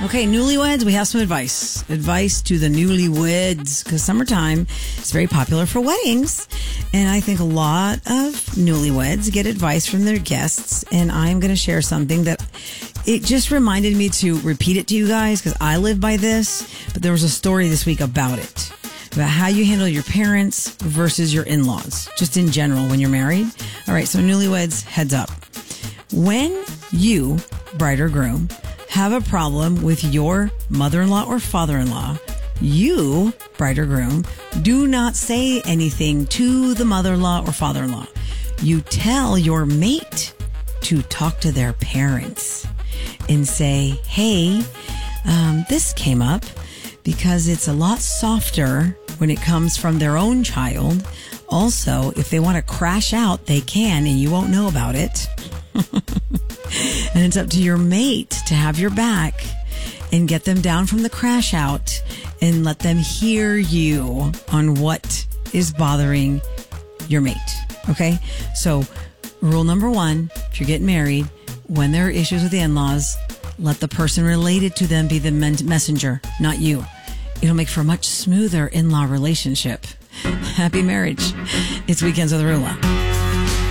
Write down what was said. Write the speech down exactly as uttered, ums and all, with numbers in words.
Okay, newlyweds, we have some advice. Advice to the newlyweds, because summertime is very popular for weddings. And I think a lot of newlyweds get advice from their guests. And I'm going to share something that it just reminded me to repeat it to you guys, because I live by this. But there was a story this week about it, about how you handle your parents versus your in-laws, just in general when you're married. All right, so newlyweds, heads up. When you, bride or groom, have a problem with your mother-in-law or father-in-law, you, bride or groom, do not say anything to the mother-in-law or father-in-law. You tell your mate to talk to their parents and say, hey, um, this came up because it's a lot softer when it comes from their own child. Also, if they want to crash out, they can, and you won't know about it. And it's up to your mate to have your back and get them down from the crash out and let them hear you on what is bothering your mate. Okay? So rule number one, if you're getting married, when there are issues with the in-laws, let the person related to them be the messenger, not you. It'll make for a much smoother in-law relationship. Happy marriage. It's Weekends with Arula.